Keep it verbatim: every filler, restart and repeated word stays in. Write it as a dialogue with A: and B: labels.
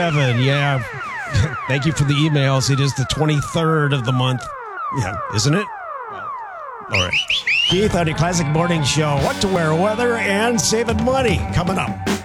A: Evan, yeah. Thank you for the emails. It is the twenty-third of the month. Yeah, isn't it? All right. Keith on your Classic Morning Show. What to wear, weather, and saving money coming up.